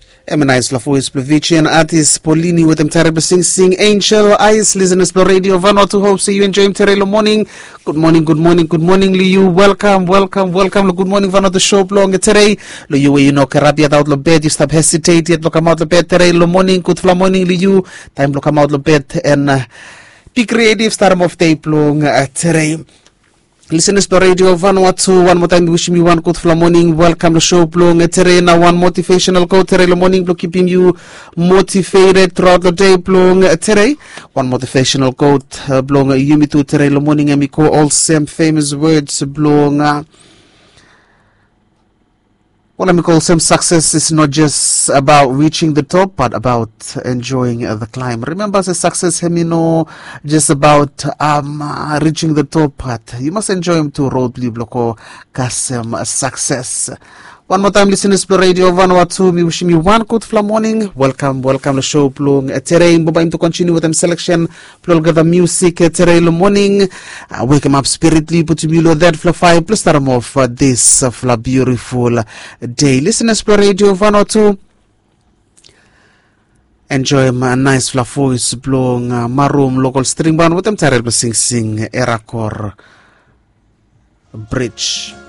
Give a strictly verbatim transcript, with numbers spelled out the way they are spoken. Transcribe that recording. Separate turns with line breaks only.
Eminize Lafois Plavician artist Paulini with them terrible sing sing angel eyes listeners to radio Vanuatu. Hope see you enjoy him today morning. Good morning, good morning, good morning Liu. Welcome, welcome, welcome. Good morning Vanuatu show long today. Liu you know karabia out the bed, you stop hesitate yet look come out the bed today morning, good fla morning Liu. Time look come out the bed and uh, be creative start of day long uh, today. Listeners to Radio Vanuatu, one more time wishing you one good fla morning. Welcome to show blong today now one motivational quote today morning blong keeping you motivated throughout the day blong today. One motivational quote uh, blong you me to today morning and me call all same famous words blong uh, What I call some success is not just about reaching the top, but about enjoying uh, the climb. Remember, the success is not just about um, uh, reaching the top, but you must enjoy him to road bloko kasem success. One more time, listeners to Radio Vanuatu, me wishing you one good fla morning. Welcome, welcome to the show plong today. Boba to continue with them selection. Plong the music today morning. Uh, wake him up spiritly, put you that fla five plus start off uh, this uh, fla beautiful day. Listeners to Radio Vanuatu. Enjoy my nice fla voice blong uh, maroom local string band with them terrible sing sing Erakor Bridge.